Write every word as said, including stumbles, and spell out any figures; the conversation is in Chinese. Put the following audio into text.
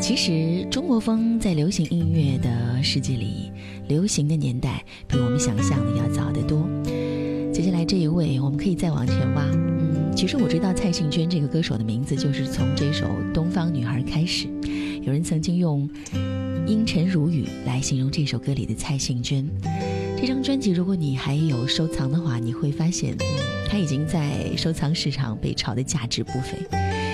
其实中国风在流行音乐的世界里，流行的年代比我们想象的要早得多。接下来这一位我们可以再往前挖，嗯，其实我知道蔡幸娟这个歌手的名字就是从这首《东方女孩》开始。有人曾经用阴沉如雨来形容这首歌里的蔡幸娟。这张专辑如果你还有收藏的话，你会发现、嗯、它已经在收藏市场被炒得价值不菲。